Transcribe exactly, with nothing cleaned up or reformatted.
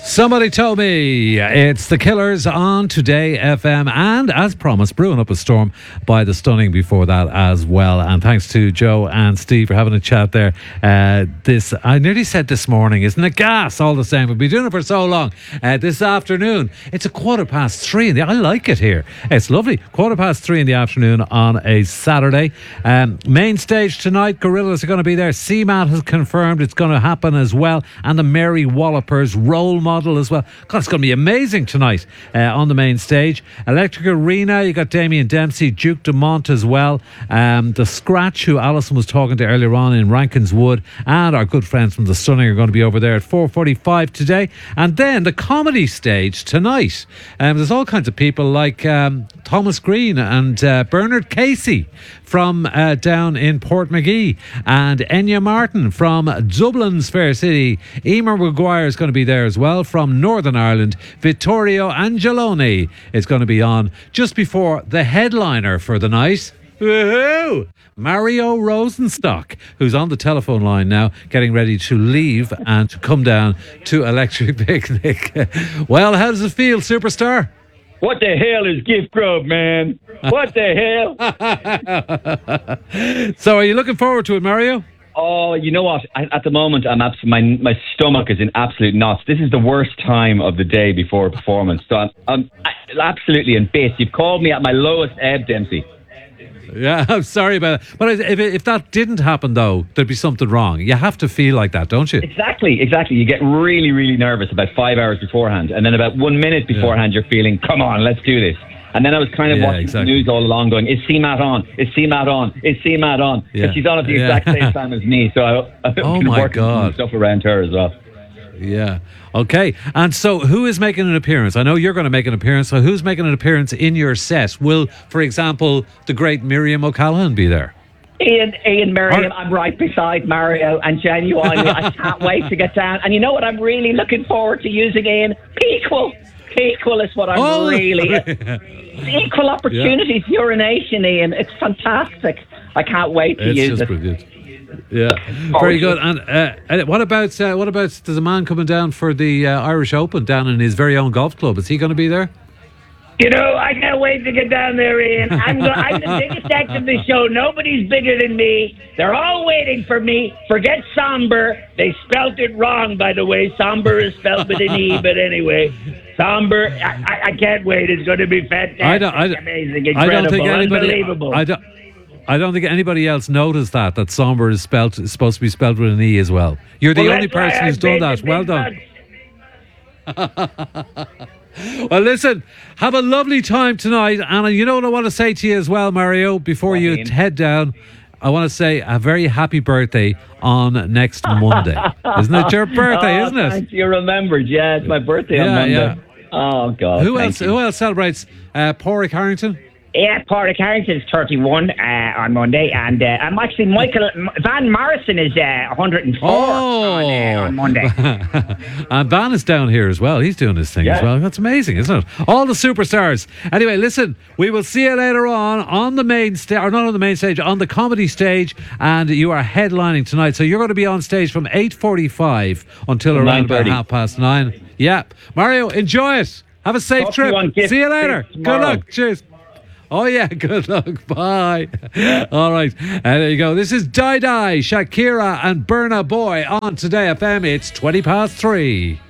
Somebody told me it's the Killers on Today F M, and as promised, brewing up a storm by the Stunning before that as well. And thanks to Joe and Steve for having a chat there. Uh, this I nearly said this morning, isn't it gas? All the same, we've been doing it for so long. Uh, this afternoon, it's a quarter past three. In the, I like it here. It's lovely. Quarter past three in the afternoon on a Saturday. Um, main stage tonight, Gorillaz are going to be there. C MAT has confirmed it's going to happen as well, and the Mary Wallopers role model as well. God, it's going to be amazing tonight uh, on the main stage. Electric Arena, you got Damien Dempsey, Duke Dumont as well. Um, the Scratch, who Alison was talking to earlier on in Rankins Wood, and our good friends from the Stunning are going to be over there at four forty-five today. And then the comedy stage tonight. Um, there's all kinds of people like um, Thomas Green and uh, Bernard Casey from uh, down in Portmagee, and Enya Martin from Dublin's Fair City. Emer Maguire is going to be there as well from Northern Ireland. Vittorio Angeloni is going to be on just before the headliner for the night. Woohoo! Mario Rosenstock, who's on the telephone line now, getting ready to leave and to come down to Electric Picnic. Well, how does it feel, superstar? What the hell is Gift Grub, man? What the hell? So are you looking forward to it, Mario? Oh, you know what? I, at the moment, I'm abs- my my stomach is in absolute knots. This is the worst time of the day before a performance. So I'm, I'm absolutely in bits. You've called me at my lowest ebb, Dempsey. Yeah, I'm sorry about that. But if, if that didn't happen, though, there'd be something wrong. You have to feel like that, don't you? Exactly, exactly. You get really, really nervous about five hours beforehand. And then about one minute beforehand, yeah. You're feeling, come on, let's do this. And then I was kind of yeah, watching exactly. the news all along going, is C MAT on? Is C MAT on? Is C MAT on? Yeah. But she's on at the exact yeah. same time as me. So I, I've been oh my working God. some stuff around her as well. Yeah. Okay. And so who is making an appearance? I know you're going to make an appearance. So who's making an appearance in your set? Will, for example, the great Miriam O'Callaghan be there? Ian, Ian, Miriam, I'm right beside Mario, and genuinely, I can't wait to get down. And you know what I'm really looking forward to using, Ian? Pequel. Pequel is what I'm oh. really... Equal opportunities, yeah. urination, Ian. It's fantastic. I can't wait to it's use just it. Brilliant. Yeah, very good. And uh, what about uh, what about there's a man coming down for the uh, Irish Open down in his very own golf club? Is he going to be there? You know, I can't wait to get down there, Ian. I'm, go- I'm the biggest act of the show. Nobody's bigger than me. They're all waiting for me. Forget somber. They spelt it wrong, by the way. Somber is spelled with an E, but anyway. Somber. I, I, I can't wait. It's going to be fantastic. I don't, I, amazing, incredible, I don't think anybody, unbelievable. I don't, I don't think anybody else noticed that, that somber is spelled is supposed to be spelled with an E as well. You're the well, only person who's done that. Well done. Well, listen, have a lovely time tonight. And you know what I want to say to you as well, Mario, before you mean? head down? I want to say a very happy birthday on next Monday. Isn't it your birthday, oh, isn't it? Thanks, you remembered. Yeah, it's my birthday yeah, on Monday. Yeah. Oh, God. Who else you. Who else celebrates? Uh, Pádraig Harrington? Yeah, Pádraig Harrington's thirty-one uh, on Monday, and uh, I'm actually Michael Van Morrison is uh, one hundred four oh. on, uh, on Monday. And Van is down here as well. He's doing his thing yeah. as well. That's amazing, isn't it? All the superstars. Anyway, listen, we will see you later on on the main stage, or not on the main stage, on the comedy stage, and you are headlining tonight. So you're going to be on stage from eight forty-five until from around about half past nine. Yeah, Mario, enjoy it. Have a safe Talk trip. You see you later. Good luck. Cheers. Oh, yeah, good luck. Bye. All right. And there you go. This is Dai Dai, Shakira and Burna Boy on Today F M. It's twenty past three.